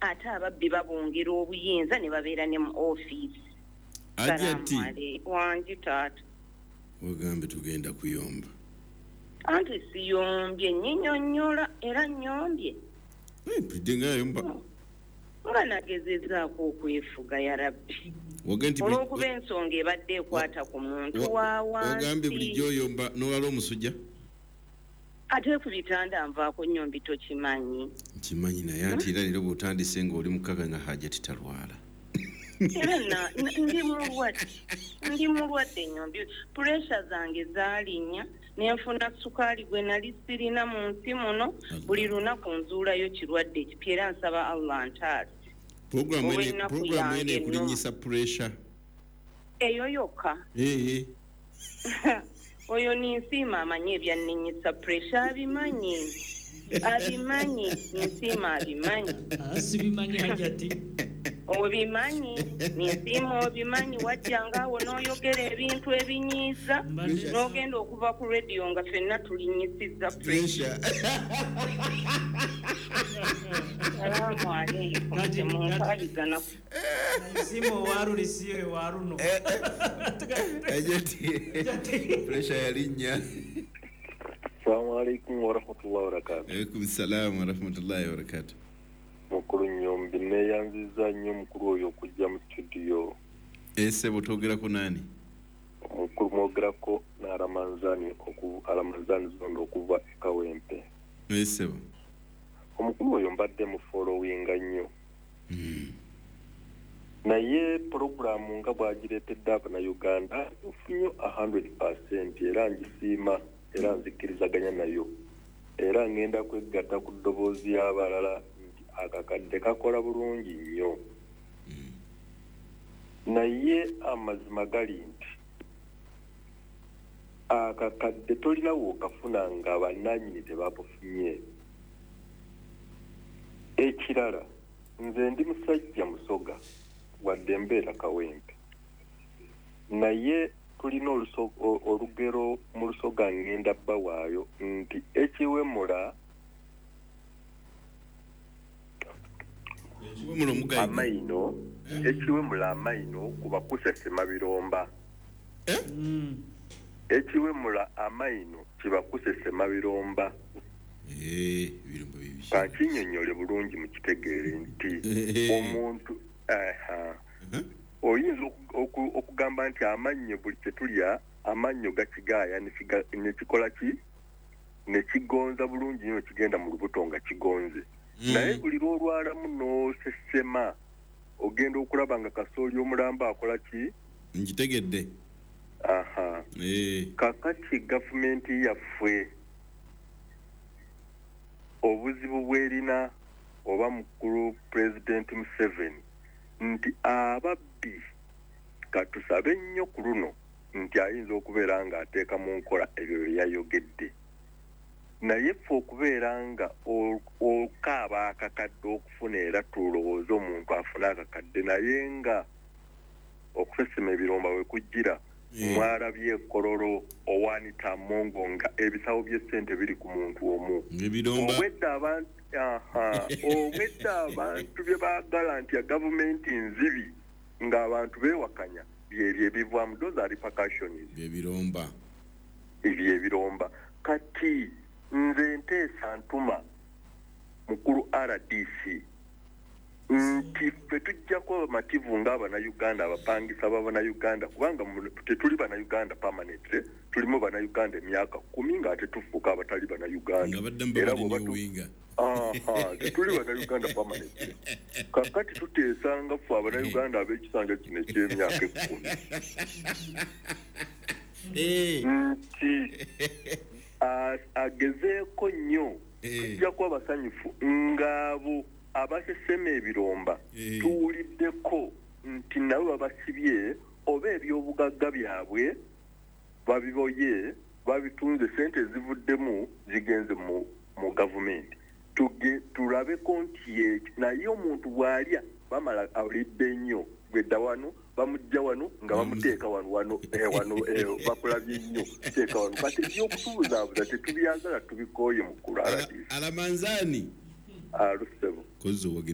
ate ababbi babongera obuyinza ne babeera ne mu ofiisi. Ajati wangi taata wagambe tugenda kuyomba anti siyombye nyinyonnyola era nyombye mpidde ngayomba nga nagezezaako okwefuga ya rabbi olw'okuba ensonga ebadde ekwata ku muntu wa wansi. wagambe bulijjo oyomba n'olala omusujja ate ku bitanda nvaako nnyo mbitokimanyi. Nkimanyi naye anti era leero bw'otandise ng'oli mukaga nga Hajati talwala. Era ndi mulwadde nnyo, puresha zange zaalinya nenfuna sukaali gwe nali sirina mu nsi muno. Buli lunaku nzuulayo kirwadde ekipya era nsaba Allah antaase. Programu ene ekulinyisa puresha eyo yokka. Oyo ninsiima amanyi ebyanninyisa puresha abimanyi ninsiima abimanyi. Sibimanyi Hajati. Obimanyi ninsiima obimanyi wajjanga awo n'oyogera ebintu ebinyiiza n'ogenda okuva ku radio nga ffenna tulinyisizza puresha. Salaamu aleikum munkabigana Simo warulisiyo waruno. puresha yalinnya. Assalamu alaikum wa rahmatullahi wa barakatuh. Alaikum salaam wa rahmatullahi wa barakatuh. Mukuru Nyombi neyanziza nnyo mukuru oyo okujja mu studio. Ese botogera nani? Mukuru mwogerako na Alamanzani zondo okuva e Kawempe. Ese omukulu oyo mbadde mu following nnyo. Naye programu nga bwagireetedde Abannayuganda nfunye 100% era ngisiima era nzikirizaganya nayo. Era ngenda kwegatta ku ddoboozi y'abalala nti akakadde kakola bulungi nnyo. Naye amazima gali nti akakadde tolinawo okafuna nga bannannyini tebabufunye. Ekirala nze ndi musajja musoga wadde mbeera Kawempe. Naye tulina olugero mu Lusoga ngenda bba waayo nti ekiwemula amaino kuba kusesema biromba. Ekiwemula amaino kiba kusesema biromba. Biromba bibi. Kankinyonyole bulungi mu kitegeere nti omuntu oyinza okugamba nti amannyo buli kyetulya amannyo gakigaaya ne kikola ki ne kigonza bulungi nnyo kigenda mu lubuto nga kigonze. Naye buli lwolwalamu n'osesema ogenda okulaba nga kasooli omulamba akola ki? Nkitegedde. Kakati gavumenti yaffe obuzibu bwerina oba mukulu President Museveni nti ababbi katusabe nnyo ku luno nti ayinza okubeera nga ateeka mu nkola ebyo bye yayogedde. Naye ffe okubeera nga okaaba akakadde okufuna era tulowooza omuntu afuna akakadde naye nga okusesema ebiromba we kujjira mwalabye Kololo owaanita Mongo nga ebisawo by'essente biri ku muntu omu. Obwedda abantu bye baagala nti ya gavumenti nzibi ng'abantu beewakanya byebyo ebivaamu those are repercussions. Ebiromba kati nze nteesa ntuma mukulu RDC nti ffe tujjako abamativu ng'Abannayuganda abapangisa b'Abannayuganda kubanga tetuli Bannayuganda permanently tulimu Bannayuganda emyaka 10 ng'ate tufuuka abatali Bannayuganda era tetuli Bannayuganda permanently. Kakati tuteesa nga ffe Abannayuganda ab'ekisanja kino eky'emyaka 10 nti agezeeko nnyo tujjako abasanyufu ng'abo abasesema ebiromba tuwuliddeko nti nabo babasibye oba ebyobugagga byabwe babiboye babitunze sente ezivuddemu zigenze mu gavumenti. Tulabeko nti naye omuntu bw'alya bamala alidde nnyo gwedda wano bamujja wano nga bamuteeka wano bakulabye nnyo teeka wano kati ebyokutubuzabuza tetubyagala tubikooye mu kulala Alamanzani Alusebo.